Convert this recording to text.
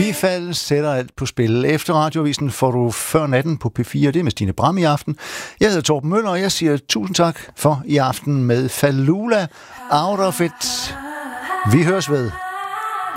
Bifald sætter alt på spil. Efter radioavisen får du Før natten på P4. Det er med Stine Bram i aften. Jeg hedder Torben Møller, og jeg siger tusind tak for i aften med Fallulah Out of It. Vi høres ved.